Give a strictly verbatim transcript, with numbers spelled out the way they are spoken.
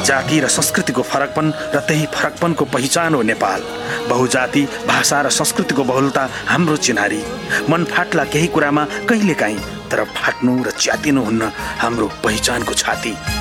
जाति र संस्कृतिको फरकपन र त्यही फरकपनको पहिचान हो नेपाल। बहुजाति, भाषा र संस्कृतिको बहुलता हाम्रो चिनारी। मन फाट्ला केही कुरामा कहिलेकाहीँ, तर फाट्नु र च्यातिनु हुन्न हाम्रो पहिचानको छाती।